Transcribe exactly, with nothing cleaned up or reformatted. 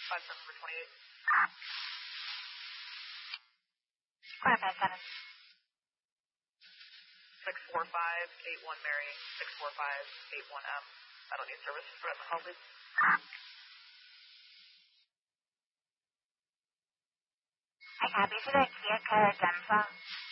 five seven for twenty-eight. Quarter past seven. six four five eight one Mary, six four five eight one M. I don't need service for the call, please. I copy for the Kia Cardenza.